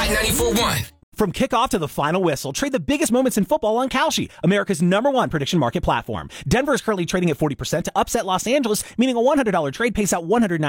Hot 94.1. From kickoff to the final whistle, trade the biggest moments in football on Kalshi, America's #1 prediction market platform. Denver is currently trading at 40% to upset Los Angeles, meaning a $100 trade pays out $190.